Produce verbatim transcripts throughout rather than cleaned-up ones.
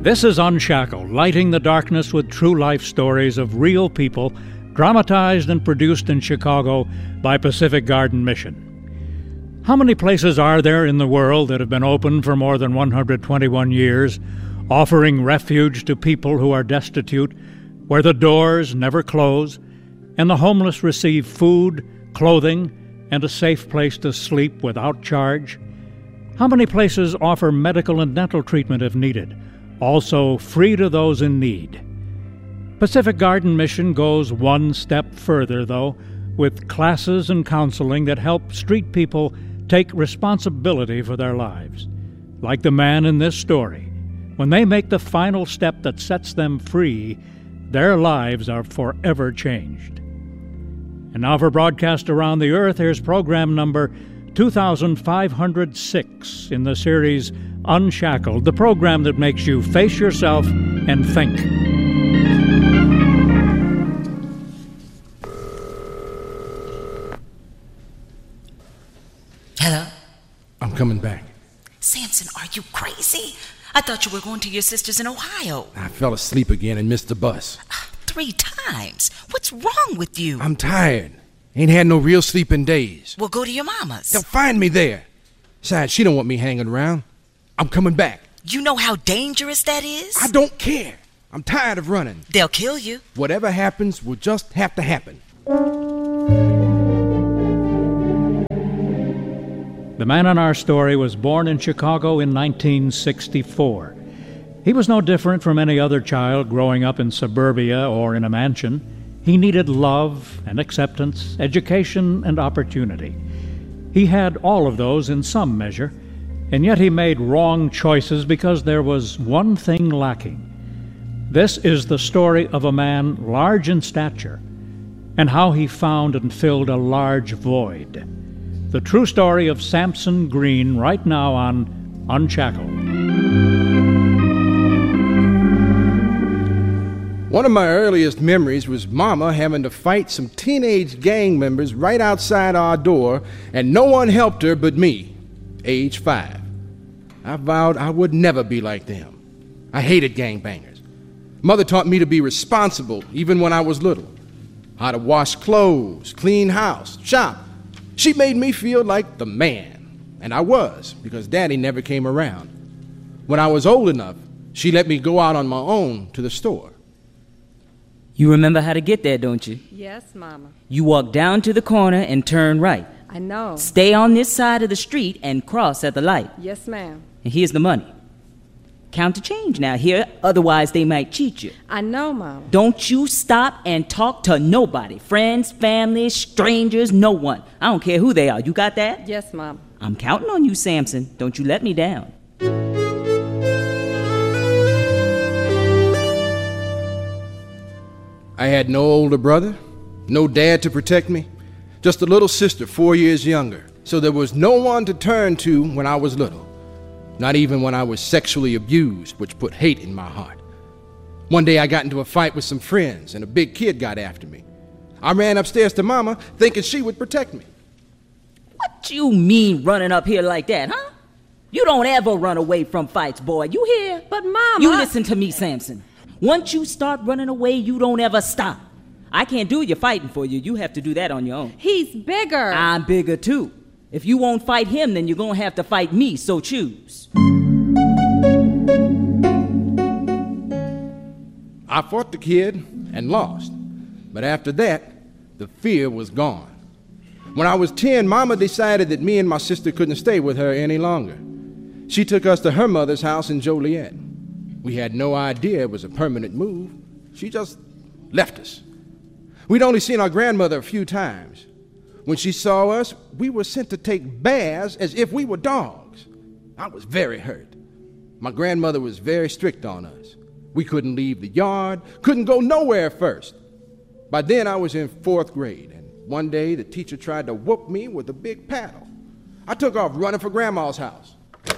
This is Unshackled, lighting the darkness with true life stories of real people, dramatized and produced in Chicago by Pacific Garden Mission. How many places are there in the world that have been open for more than one hundred twenty-one years, offering refuge to people who are destitute, where the doors never close, and the homeless receive food, clothing, and a safe place to sleep without charge? How many places offer medical and dental treatment if needed, also free to those in need? Pacific Garden Mission goes one step further, though, with classes and counseling that help street people take responsibility for their lives. Like the man in this story, when they make the final step that sets them free, their lives are forever changed. And now for broadcast around the earth, here's program number two thousand five hundred six in the series Unshackled, the program that makes you face yourself and think. Hello? I'm coming back. Samson, are you crazy? I thought you were going to your sister's in Ohio. I fell asleep again and missed the bus. Three times? What's wrong with you? I'm tired. Ain't had no real sleep in days. Well, go to your mama's. They'll find me there. Besides, she don't want me hanging around. I'm coming back. You know how dangerous that is? I don't care. I'm tired of running. They'll kill you. Whatever happens will just have to happen. The man in our story was born in Chicago in nineteen sixty-four. He was no different from any other child growing up in suburbia or in a mansion. He needed love and acceptance, education and opportunity. He had all of those in some measure, and yet he made wrong choices because there was one thing lacking. This is the story of a man large in stature, and how he found and filled a large void. The true story of Samson Green, right now on Unshackled. One of my earliest memories was Mama having to fight some teenage gang members right outside our door, and no one helped her but me, age five. I vowed I would never be like them. I hated gangbangers. Mother taught me to be responsible even when I was little. How to wash clothes, clean house, shop. She made me feel like the man, and I was, because Daddy never came around. When I was old enough, she let me go out on my own to the store. You remember how to get there, don't you? Yes, Mama. You walk down to the corner and turn right. I know. Stay on this side of the street and cross at the light. Yes, ma'am. And here's the money. Count the change now here, otherwise they might cheat you. I know, Mama. Don't you stop and talk to nobody. Friends, family, strangers, no one. I don't care who they are. You got that? Yes, Mom. I'm counting on you, Samson. Don't you let me down. I had no older brother, no dad to protect me, just a little sister four years younger, so there was no one to turn to when I was little, not even when I was sexually abused, which put hate in my heart. One day I got into a fight with some friends, and a big kid got after me. I ran upstairs to Mama, thinking she would protect me. What you mean running up here like that, huh? You don't ever run away from fights, boy. You hear? But, Mama... You listen to me, Samson. Once you start running away, you don't ever stop. I can't do your fighting for you. You have to do that on your own. He's bigger. I'm bigger, too. If you won't fight him, then you're going to have to fight me, so choose. I fought the kid and lost. But after that, the fear was gone. When I was ten, Mama decided that me and my sister couldn't stay with her any longer. She took us to her mother's house in Joliet. We had no idea it was a permanent move. She just left us. We'd only seen our grandmother a few times. When she saw us, we were sent to take baths as if we were dogs. I was very hurt. My grandmother was very strict on us. We couldn't leave the yard, couldn't go nowhere at first. By then, I was in fourth grade, and one day the teacher tried to whoop me with a big paddle. I took off running for Grandma's house.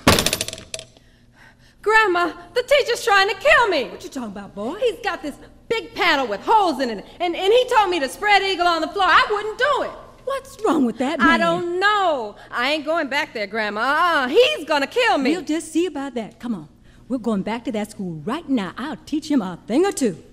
Grandma, the teacher's trying to kill me. What you talking about, boy? He's got this big paddle with holes in it, and, and he told me to spread eagle on the floor. I wouldn't do it. What's wrong with that man? I don't know. I ain't going back there, Grandma. Uh-uh. He's gonna kill me. We'll just see about that. Come on. We're going back to that school right now. I'll teach him a thing or two.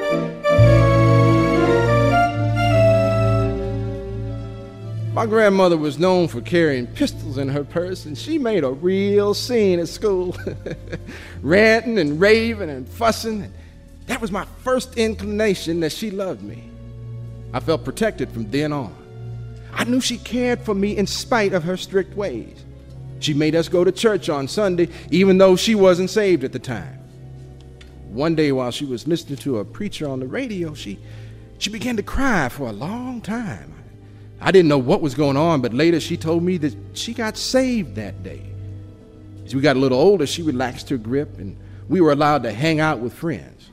My grandmother was known for carrying pistols in her purse, and she made a real scene at school, ranting and raving and fussing. That was my first inclination that she loved me. I felt protected from then on. I knew she cared for me in spite of her strict ways. She made us go to church on Sunday, even though she wasn't saved at the time. One day while she was listening to a preacher on the radio, she, she began to cry for a long time. I didn't know what was going on, but later she told me that she got saved that day. As we got a little older, she relaxed her grip, and we were allowed to hang out with friends.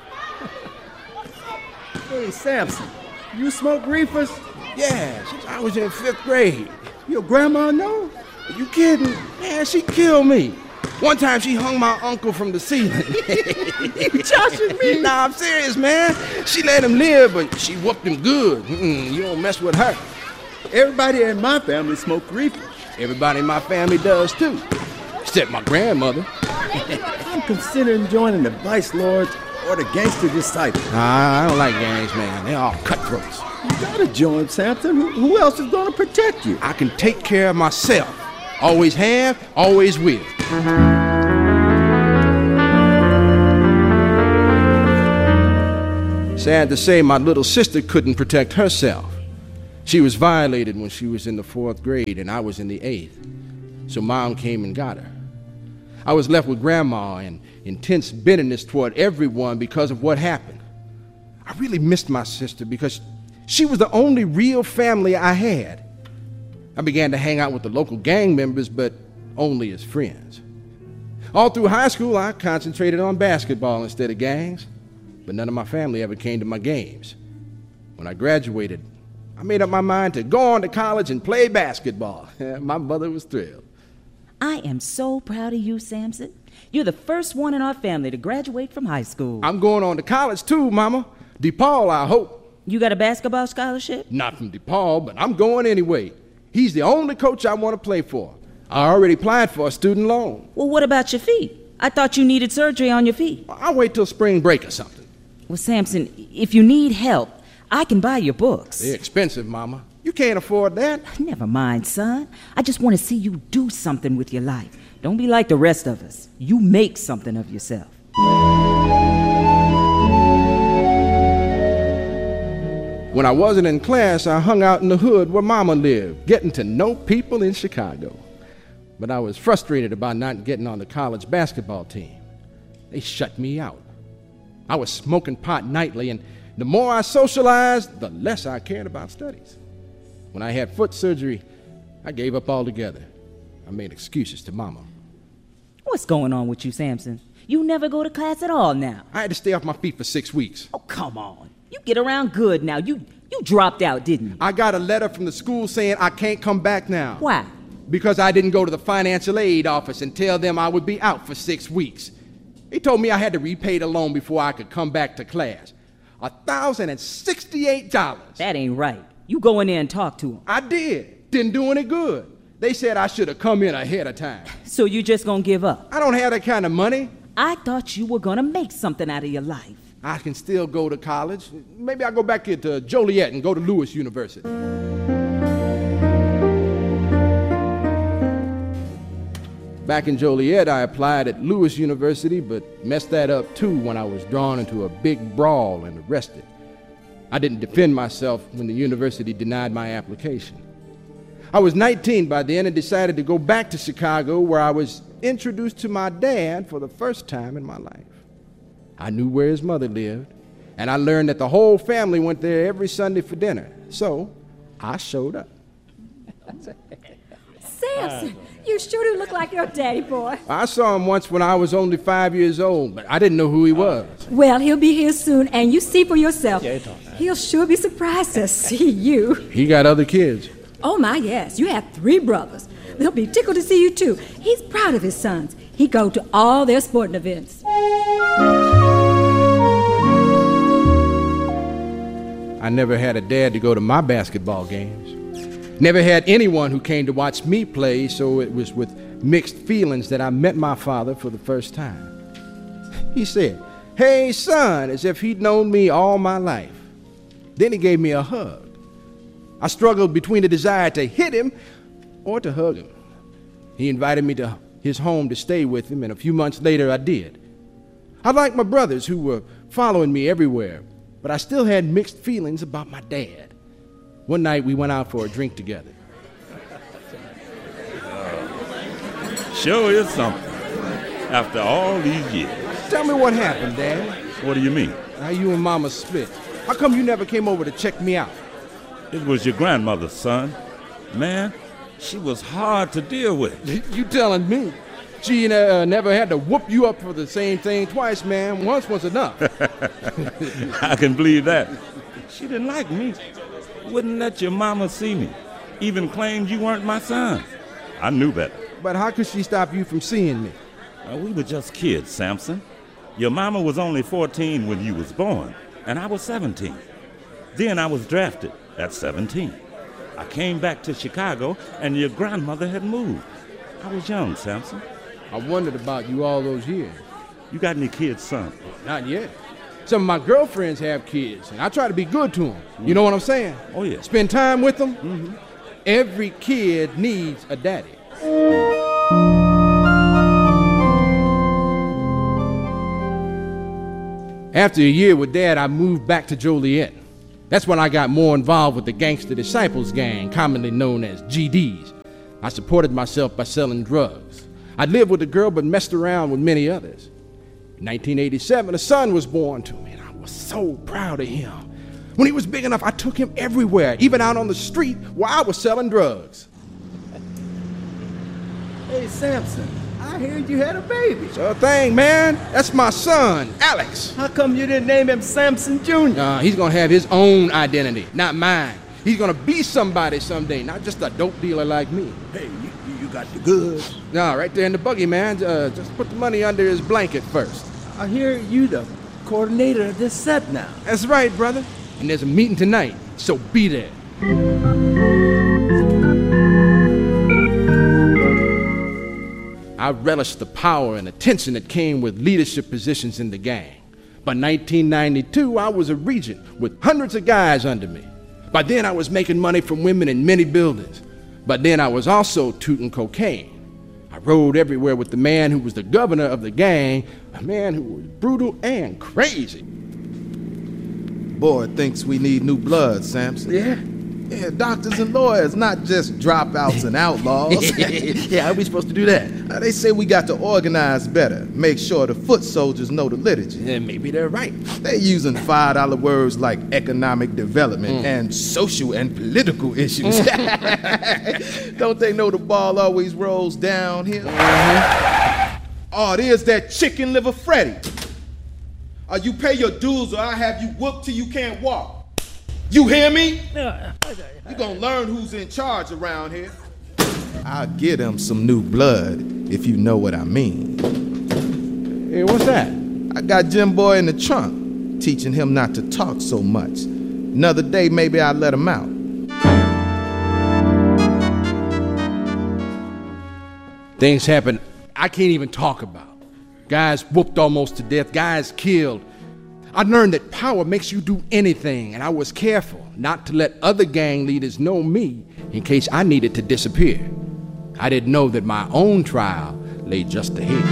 Hey, Samson, you smoke reefers? Yeah, since I was in fifth grade. Your grandma know? Are you kidding? Man, she killed me. One time she hung my uncle from the ceiling. You joshing me? Nah, I'm serious, man. She let him live, but she whooped him good. Mm-mm, you don't mess with her. Everybody in my family smoke reefers. Everybody in my family does, too. Except my grandmother. I'm considering joining the Vice Lords or the Gangster Disciples. Nah, I don't like gangs, man. They're all cutthroats. You gotta join, Samson. Who, who else is gonna protect you? I can take care of myself. Always have, always will. Sad to say, my little sister couldn't protect herself. She was violated when she was in the fourth grade and I was in the eighth. So Mom came and got her. I was left with Grandma and intense bitterness toward everyone because of what happened. I really missed my sister because she was the only real family I had. I began to hang out with the local gang members, but only as friends. All through high school, I concentrated on basketball instead of gangs, but none of my family ever came to my games. When I graduated, I made up my mind to go on to college and play basketball. My mother was thrilled. I am so proud of you, Samson. You're the first one in our family to graduate from high school. I'm going on to college too, Mama. DePaul, I hope. You got a basketball scholarship? Not from DePaul, but I'm going anyway. He's the only coach I want to play for. I already applied for a student loan. Well, what about your feet? I thought you needed surgery on your feet. I'll wait till spring break or something. Well, Samson, if you need help, I can buy your books. They're expensive, Mama. You can't afford that. Never mind, son. I just want to see you do something with your life. Don't be like the rest of us. You make something of yourself. When I wasn't in class, I hung out in the hood where Mama lived, getting to know people in Chicago. But I was frustrated about not getting on the college basketball team. They shut me out. I was smoking pot nightly, and the more I socialized, the less I cared about studies. When I had foot surgery, I gave up altogether. I made excuses to Mama. What's going on with you, Samson? You never go to class at all now. I had to stay off my feet for six weeks. Oh, come on. You get around good now. You you dropped out, didn't you? I got a letter from the school saying I can't come back now. Why? Because I didn't go to the financial aid office and tell them I would be out for six weeks. They told me I had to repay the loan before I could come back to class. one thousand sixty-eight dollars. That ain't right. You go in there and talk to them. I did. Didn't do any good. They said I should have come in ahead of time. So you just gonna give up? I don't have that kind of money. I thought you were gonna make something out of your life. I can still go to college. Maybe I'll go back here to Joliet and go to Lewis University. Back in Joliet, I applied at Lewis University, but messed that up too when I was drawn into a big brawl and arrested. I didn't defend myself when the university denied my application. I was nineteen by then and decided to go back to Chicago, where I was introduced to my dad for the first time in my life. I knew where his mother lived, and I learned that the whole family went there every Sunday for dinner. So I showed up. Samson, you sure do look like your daddy, boy. I saw him once when I was only five years old, but I didn't know who he was. Well, he'll be here soon, and you see for yourself. Yeah, he'll sure be surprised to see you. He got other kids. Oh, my, yes. You have three brothers. They'll be tickled to see you, too. He's proud of his sons. He goes to all their sporting events. I never had a dad to go to my basketball games. Never had anyone who came to watch me play, so it was with mixed feelings that I met my father for the first time. He said, "Hey, son," as if he'd known me all my life. Then he gave me a hug. I struggled between the desire to hit him or to hug him. He invited me to his home to stay with him, and a few months later I did. I liked my brothers who were following me everywhere, but I still had mixed feelings about my dad. One night we went out for a drink together. Sure is something. After all these years. Tell me what happened, Dad. What do you mean? How you and Mama split. How come you never came over to check me out? It was your grandmother's son. Man, she was hard to deal with. You telling me? She uh, never had to whoop you up for the same thing twice, man. Once was enough. I can believe that. She didn't like me. Wouldn't let your mama see me. Even claimed you weren't my son. I knew better. But how could she stop you from seeing me? Uh, we were just kids, Samson. Your mama was only fourteen when you was born, and I was seventeen. Then I was drafted at seventeen. I came back to Chicago, and your grandmother had moved. I was young, Samson. I wondered about you all those years. You got any kids, son? Not yet. Some of my girlfriends have kids, and I try to be good to them. Mm-hmm. You know what I'm saying? Oh, yeah. Spend time with them. Mm-hmm. Every kid needs a daddy. After a year with Dad, I moved back to Joliet. That's when I got more involved with the Gangster Disciples gang, commonly known as G Ds. I supported myself by selling drugs. I lived with a girl but messed around with many others. In nineteen eighty-seven, a son was born to me, and I was so proud of him. When he was big enough, I took him everywhere, even out on the street where I was selling drugs. Hey, Samson, I heard you had a baby. Sure thing, man. That's my son, Alex. How come you didn't name him Samson Junior? Uh, he's gonna have his own identity, not mine. He's gonna be somebody someday, not just a dope dealer like me. Hey, you, you got the goods. No, right there in the buggy, man. Uh, just put the money under his blanket first. I hear you the coordinator of this set now. That's right, brother. And there's a meeting tonight, so be there. I relished the power and attention that came with leadership positions in the gang. By nineteen ninety-two, I was a regent with hundreds of guys under me. By then, I was making money from women in many buildings. But then I was also tooting cocaine. I rode everywhere with the man who was the governor of the gang, a man who was brutal and crazy. Board thinks we need new blood, Samson. Yeah? Yeah, doctors and lawyers, not just dropouts and outlaws. Yeah, how are we supposed to do that? Now, they say we got to organize better, make sure the foot soldiers know the liturgy. Yeah, maybe they're right. They're using five dollar words like economic development mm. and social and political issues. Don't they know the ball always rolls downhill? Mm-hmm. Oh, there's that chicken liver Freddy. Or you pay your dues or I have you whooped till you can't walk. You hear me? You gonna learn who's in charge around here. I'll get him some new blood, if you know what I mean. Hey, what's that? I got Jim Boy in the trunk, teaching him not to talk so much. Another day, maybe I'll let him out. Things happen I can't even talk about. Guys whooped almost to death, guys killed. I learned that power makes you do anything, and I was careful not to let other gang leaders know me in case I needed to disappear. I didn't know that my own trial lay just ahead.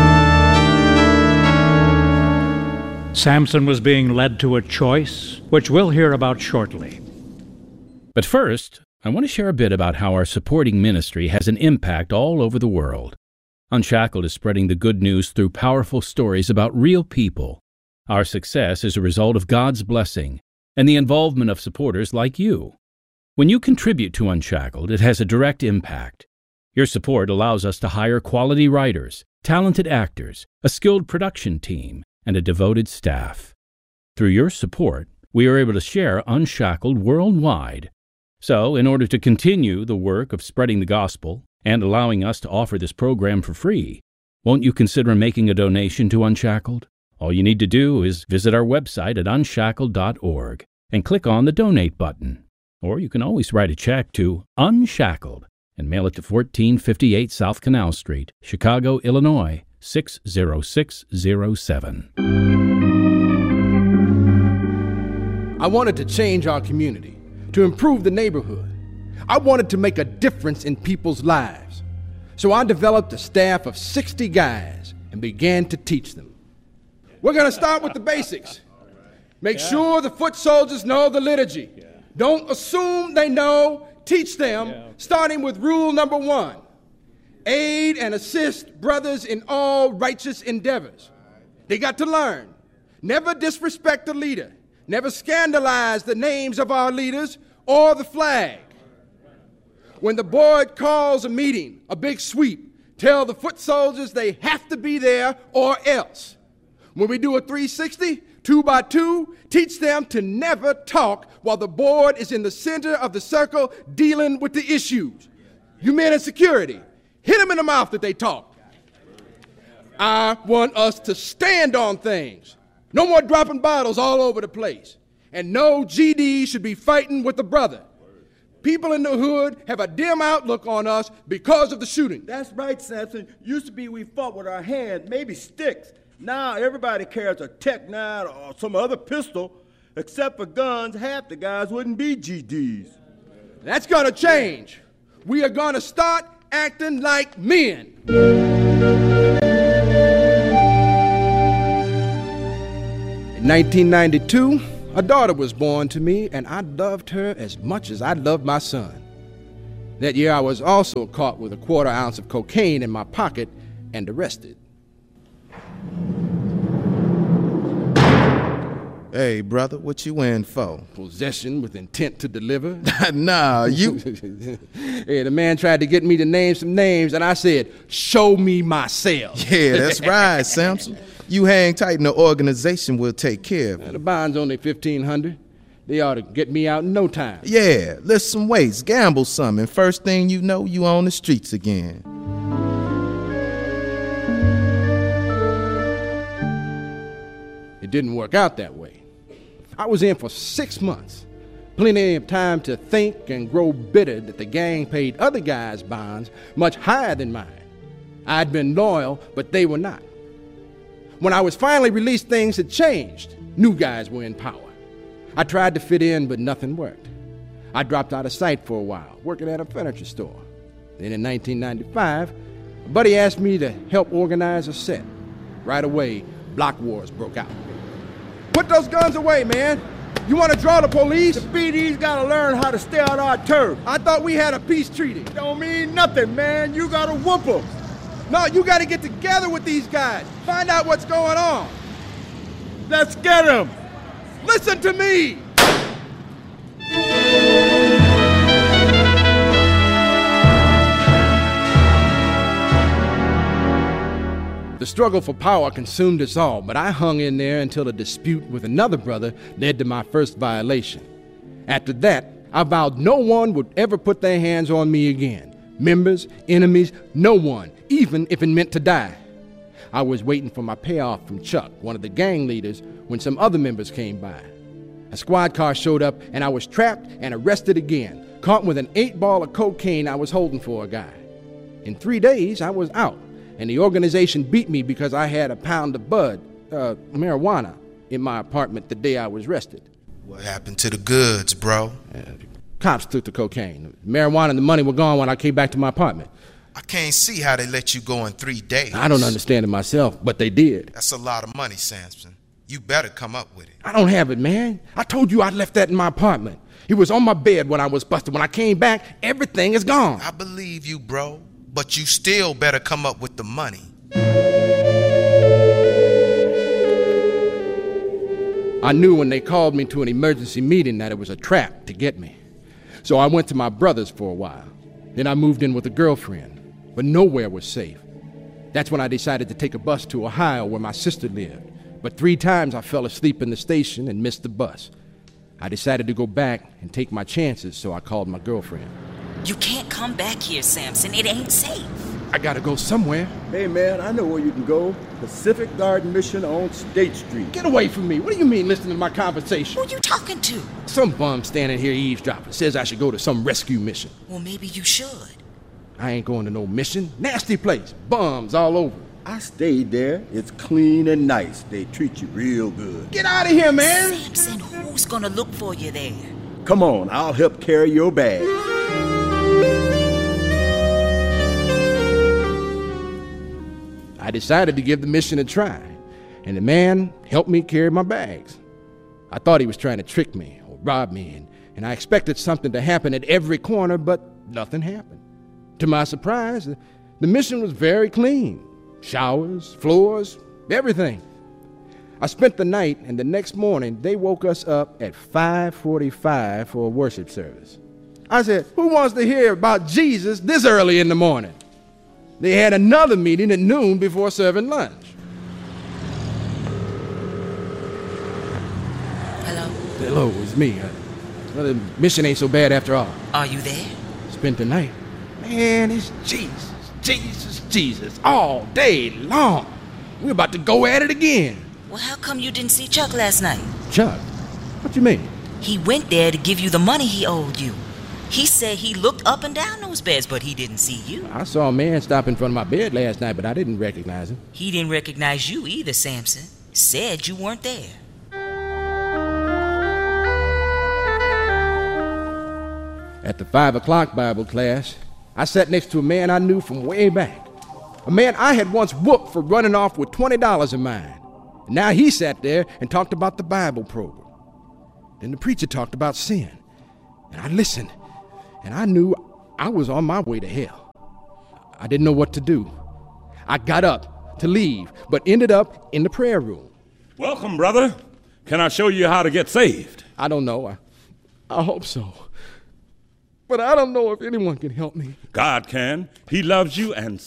Samson was being led to a choice, which we'll hear about shortly. But first, I want to share a bit about how our supporting ministry has an impact all over the world. Unshackled is spreading the good news through powerful stories about real people. Our success is a result of God's blessing and the involvement of supporters like you. When you contribute to Unshackled, it has a direct impact. Your support allows us to hire quality writers, talented actors, a skilled production team, and a devoted staff. Through your support, we are able to share Unshackled worldwide. So, in order to continue the work of spreading the gospel and allowing us to offer this program for free, won't you consider making a donation to Unshackled? All you need to do is visit our website at unshackled dot org and click on the Donate button. Or you can always write a check to Unshackled and mail it to fourteen fifty-eight South Canal Street, Chicago, Illinois, six zero six zero seven. I wanted to change our community, to improve the neighborhood. I wanted to make a difference in people's lives. So I developed a staff of sixty guys and began to teach them. We're going to start with the basics. Make yeah. sure the foot soldiers know the liturgy. Yeah. Don't assume they know. Teach them, yeah. starting with rule number one. Aid and assist brothers in all righteous endeavors. They got to learn. Never disrespect the leader. Never scandalize the names of our leaders or the flag. When the board calls a meeting, a big sweep, tell the foot soldiers they have to be there or else. When we do a three sixty, two by two, teach them to never talk while the board is in the center of the circle dealing with the issues. You men in security, hit them in the mouth that they talk. I want us to stand on things. No more dropping bottles all over the place. And no G D should be fighting with a brother. People in the hood have a dim outlook on us because of the shooting. That's right, Samson. Used to be we fought with our hands, maybe sticks. Now everybody carries a Tech nine or some other pistol. Except for guns, half the guys wouldn't be G Ds. That's gonna change. We are gonna start acting like men. In nineteen ninety-two, a daughter was born to me, and I loved her as much as I loved my son. That year, I was also caught with a quarter ounce of cocaine in my pocket and arrested. Hey, brother, what you in for? Possession with intent to deliver. Nah, you... Hey, the man tried to get me to name some names, and I said, show me myself. Yeah, that's right, Samson. You hang tight and the organization will take care of you. The bond's only fifteen hundred dollars. They ought to get me out in no time. Yeah, lift some weights, gamble some, and first thing you know, you on the streets again. It didn't work out that way. I was in for six months. Plenty of time to think and grow bitter that the gang paid other guys' bonds much higher than mine. I'd been loyal, but they were not. When I was finally released, things had changed. New guys were in power. I tried to fit in, but nothing worked. I dropped out of sight for a while, working at a furniture store. Then in nineteen ninety-five, a buddy asked me to help organize a set. Right away, block wars broke out. Put those guns away, man. You want to draw the police? The B D's got to learn how to stay on our turf. I thought we had a peace treaty. Don't mean nothing, man. You got to whoop them. No, you got to get together with these guys. Find out what's going on. Let's get them. Listen to me. The struggle for power consumed us all, but I hung in there until a dispute with another brother led to my first violation. After that, I vowed no one would ever put their hands on me again. Members, enemies, no one, even if it meant to die. I was waiting for my payoff from Chuck, one of the gang leaders, when some other members came by. A squad car showed up, and I was trapped and arrested again, caught with an eight ball of cocaine I was holding for a guy. In three days, I was out, and the organization beat me because I had a pound of bud, uh, marijuana, in my apartment the day I was arrested. What happened to the goods, bro? Uh, cops took the cocaine. The marijuana and the money were gone when I came back to my apartment. I can't see how they let you go in three days. I don't understand it myself, but they did. That's a lot of money, Samson. You better come up with it. I don't have it, man. I told you I left that in my apartment. It was on my bed when I was busted. When I came back, everything is gone. I believe you, bro, but you still better come up with the money. I knew when they called me to an emergency meeting that it was a trap to get me. So I went to my brother's for a while. Then I moved in with a girlfriend, but nowhere was safe. That's when I decided to take a bus to Ohio where my sister lived. But three times I fell asleep in the station and missed the bus. I decided to go back and take my chances, so I called my girlfriend. You can't come back here, Samson. It ain't safe. I gotta go somewhere. Hey, man, I know where you can go. Pacific Garden Mission on State Street. Get away from me. What do you mean listening to my conversation? Who you talking to? Some bum standing here eavesdropping says I should go to some rescue mission. Well, maybe you should. I ain't going to no mission. Nasty place. Bums all over. I stayed there. It's clean and nice. They treat you real good. Get out of here, man! Samson, who's gonna look for you there? Come on, I'll help carry your bag. I decided to give the mission a try, and the man helped me carry my bags. I thought he was trying to trick me or rob me, and, and I expected something to happen at every corner, but nothing happened. To my surprise, the, the mission was very clean. Showers, floors, everything. I spent the night, and the next morning, they woke us up at five forty-five for a worship service. I said, who wants to hear about Jesus this early in the morning? They had another meeting at noon before serving lunch. Hello? Hello, it's me. Uh, well, the mission ain't so bad after all. Are you there? Spent the night. Man, it's Jesus, Jesus, Jesus, all day long. We're about to go at it again. Well, how come you didn't see Chuck last night? Chuck? What you mean? He went there to give you the money he owed you. He said he looked up and down those beds, but he didn't see you. I saw a man stop in front of my bed last night, but I didn't recognize him. He didn't recognize you either, Samson. Said you weren't there. At the five o'clock Bible class, I sat next to a man I knew from way back. A man I had once whooped for running off with twenty dollars of mine. And now he sat there and talked about the Bible program. Then the preacher talked about sin. And I listened, and I knew I was on my way to hell. I didn't know what to do. I got up to leave, but ended up in the prayer room. Welcome, brother. Can I show you how to get saved? I don't know. I, I hope so. But I don't know if anyone can help me. God can. He loves you, and